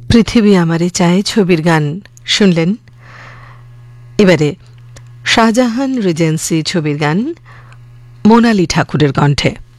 পৃথিবী আমারে চায় ছবির গান শুনলেন। এবারে শাহজাহান রিজেন্সি ছবির গান মোনালি ঠাকুরের কণ্ঠে।